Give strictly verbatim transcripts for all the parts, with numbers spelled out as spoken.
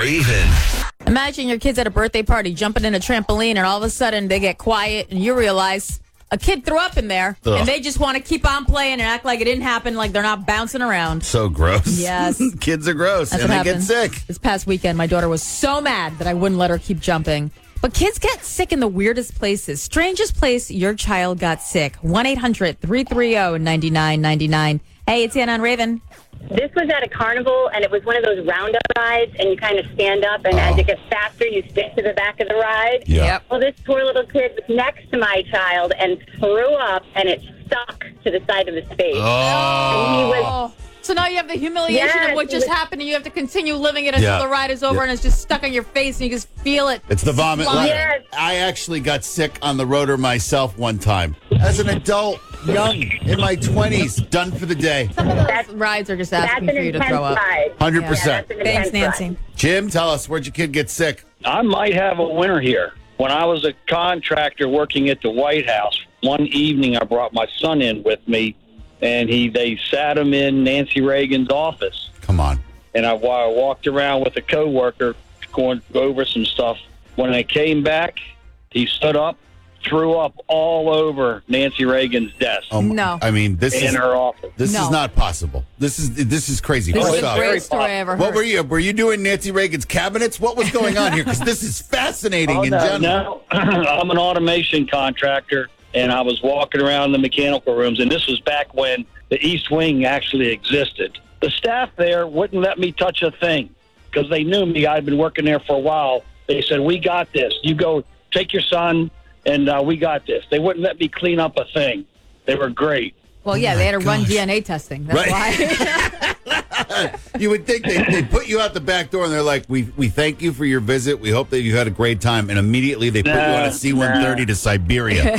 Raven. Imagine your kids at a birthday party jumping in a trampoline and all of a sudden they get quiet and you realize a kid threw up in there Ugh. and they just want to keep on playing and act like it didn't happen, like they're not bouncing around. So gross. Yes. Kids are gross That's and what they happened. get sick. This past weekend, my daughter was so mad that I wouldn't let her keep jumping. But kids get sick in the weirdest places. Strangest place your child got sick. one eight hundred three three zero nine nine nine nine. Hey, it's Anna and Raven. This was at a carnival, and it was one of those roundup rides, and you kind of stand up, and as it gets faster, you stick to the back of the ride. Yeah. Yep. Well, this poor little kid was next to my child and threw up, and it stuck to the side of his face. Oh. And he was, Oh. So now you have the humiliation Yes, of what just it was- happened, and you have to continue living it until Yeah. the ride is over, Yeah. and it's just stuck on your face, and you just feel it. It's the vomit flying. ladder. Yes. I actually got sick on the rotor myself one time. As an adult, young, in my twenties, done for the day. Some of those That's- rides are just that's asking an for you to intense throw up. ride. one hundred Yeah, percent. that's an Thanks, intense Nancy. ride. Jim, tell us, where'd your kid get sick? I might have a winner here. When I was a contractor working at the White House, one evening I brought my son in with me, and he they sat him in Nancy Reagan's office. Come on. And I, while I walked around with a coworker going over some stuff. When I came back, he stood up, threw up all over Nancy Reagan's desk Oh, my- No. I mean, this in is her office. this No. is not possible. This is this is crazy. This First is the off, greatest story I ever heard. what were you? Were you doing Nancy Reagan's cabinets? What was going on here? Because this is fascinating Oh, in no, general. no. I'm an automation contractor, and I was walking around the mechanical rooms, and this was back when the East Wing actually existed. The staff there wouldn't let me touch a thing because they knew me. I'd been working there for a while. They said, "We got this. You go take your son, and uh, we got this." They wouldn't let me clean up a thing. They were great. Well, yeah, they had to run D N A testing. That's Right. why. You would think they they put you out the back door and they're like, "We we thank you for your visit. We hope that you had a great time." And immediately they put you on a C one thirty to Siberia.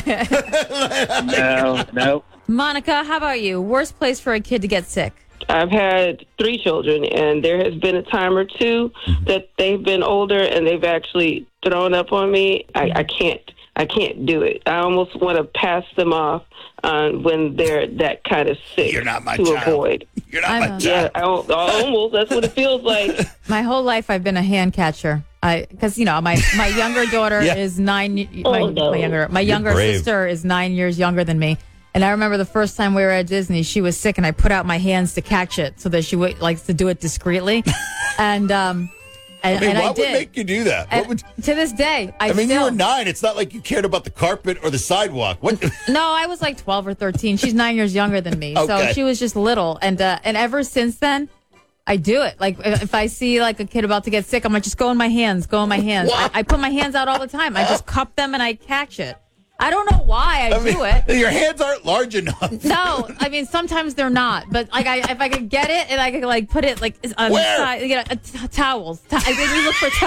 No, no. Monica, how about you? Worst place for a kid to get sick? I've had three children, and there has been a time or two that they've been older and they've actually thrown up on me. I, I can't. I can't do it. I almost want to pass them off on when they're that kind of sick. You're not my to child. avoid. You're not I'm my a- Yeah, child. I, al- almost. That's what it feels like. My whole life, I've been a hand catcher. I because you know my my younger daughter Yeah. is nine. My, Oh, no. my younger my You're younger brave. sister is nine years younger than me. And I remember the first time we were at Disney, she was sick, and I put out my hands to catch it so that she would likes to do it discreetly. and um, and I mean, and I what would did. make you do that? What And would? to this day, I, I mean, still, you were nine. It's not like you cared about the carpet or the sidewalk. What? No, I was like twelve or thirteen. She's nine years younger than me. So Okay. she was just little. And uh, and ever since then, I do it. Like if if I see like a kid about to get sick, I'm like, just go in my hands, go in my hands. I, I put my hands out all the time. I just cup them and I catch it. I don't know why I, I mean, do it. your hands aren't large enough. No, I mean sometimes they're not, but like I, if I could get it and I could like put it like on Where? the side, you know, uh, t- towels. T- I think we look for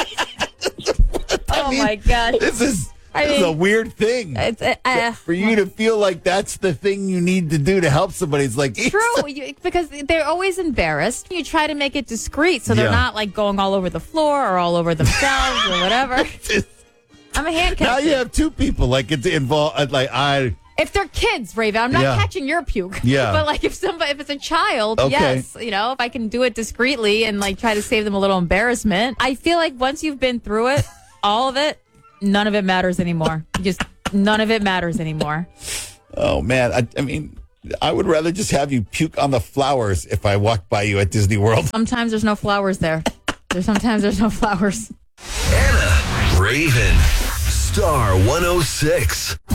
towels. I Oh mean, my gosh. This is I this is mean, a weird thing. It's uh, uh, For you to feel like that's the thing you need to do to help somebody, it's like True, you, because they're always embarrassed. You try to make it discreet so they're Yeah. not like going all over the floor or all over themselves or whatever. I'm a hand Now catcher. you have two people like it's involved. Like I, If they're kids, Raven, I'm not Yeah. catching your puke. Yeah. But like if somebody, if it's a child, Okay. yes, you know, if I can do it discreetly and like try to save them a little embarrassment. I feel like once you've been through it, all of it, none of it matters anymore. You just none of it matters anymore. oh man, I, I mean, I would rather just have you puke on the flowers if I walked by you at Disney World. Sometimes there's no flowers there. There's sometimes there's no flowers. Anna, Raven, Star one oh six.